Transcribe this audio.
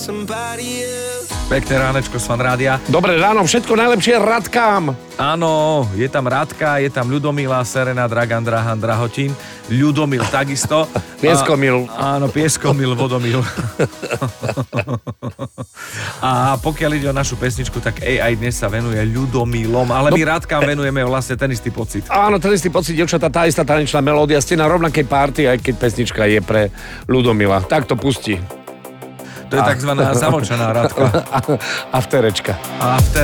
Pekné ránečko z Fan Rádia. Dobré ráno, všetko najlepšie Radkám. Áno, je tam Radka, je tam Ľudomila, Serena, Dragan, Drahan, Drahotín, Ľudomil takisto. Pieskomil. Áno, Pieskomil, Vodomil. A pokiaľ ide o našu pesničku, tak aj dnes sa venuje Ľudomilom, ale my Radkám venujeme vlastne ten istý pocit. Áno, ten istý pocit, dievčatá, tá istá tanečná melódia, ste na rovnakej party, aj keď pesnička je pre Ľudomila. Tak to pustí. To je takzvaná zamlčaná Radka. Afterečka.